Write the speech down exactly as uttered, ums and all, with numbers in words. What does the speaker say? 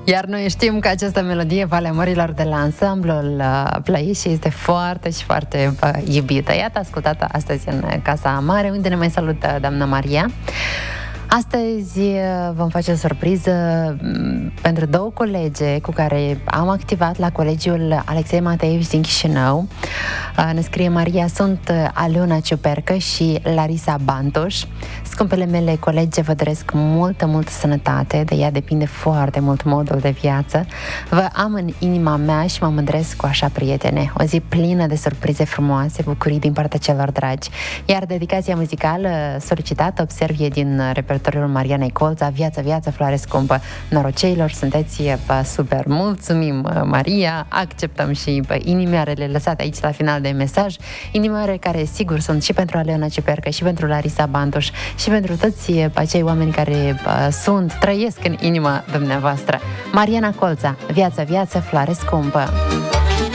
Iar noi știm că această melodie, Valea Mărilor, de la ansamblul Plăiș, este foarte și foarte iubită. Iată, ascultată astăzi în Casa Mare, unde ne mai salută doamna Maria. Astăzi vom face o surpriză pentru două colege cu care am activat la Colegiul Alexei Mateevici din Chișinău. Ne scrie Maria: sunt Aliona Ciupercă și Larisa Bantoș. Scumpele mele colege, vă doresc multă, multă sănătate, de ea depinde foarte mult modul de viață. Vă am în inima mea și mă mândresc cu așa prietene. O zi plină de surprize frumoase, bucurii din partea celor dragi. Iar dedicația muzicală solicitată, observ, e din repertoriul Marianei Colța, Viață, viață, floare scumpă. Noroceilor, sunteți super. Mulțumim, Maria. Acceptăm și inimioarele lăsate aici la final de mesaj. Inimioare care sigur sunt și pentru Aliona Ciupercă, și pentru Larisa Bantoș, și pentru toți acei oameni care sunt, trăiesc în inima dumneavoastră. Mariana Colța, Viață, viață, floare scumpă.